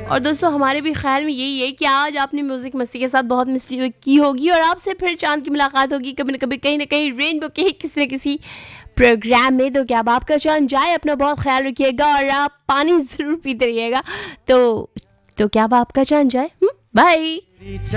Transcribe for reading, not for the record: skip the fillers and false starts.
और दोस्तों हमारे भी ख्याल में यही है कि आज आपने म्यूजिक मस्ती के साथ बहुत मस्ती की होगी और आपसे फिर चांद की मुलाकात होगी कभी न कभी, कहीं ना कहीं रेनबो के ही किसी न किसी प्रोग्राम में। तो क्या अब आपका चांद जाए, अपना बहुत ख्याल रखिएगा और आप पानी जरूर पीते रहिएगा। तो क्या अब आपका चांद जाए। बाय।